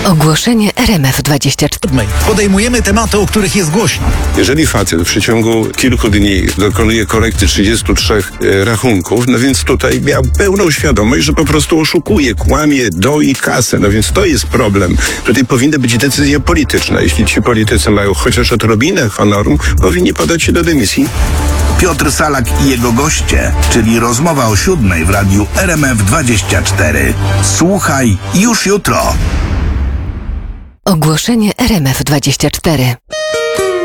Ogłoszenie RMF24. Podejmujemy tematy, o których jest głośno. Jeżeli facet w przeciągu kilku dni dokonuje korekty 33 rachunków, no więc tutaj miał pełną świadomość, że po prostu oszukuje, kłamie, doi kasę. No więc to jest problem. Tutaj powinny być decyzje polityczne. Jeśli ci politycy mają chociaż odrobinę honoru, powinni podać się do dymisji. Piotr Salak i jego goście, czyli rozmowa o 7 w radiu RMF24. Słuchaj już jutro. Ogłoszenie RMF24.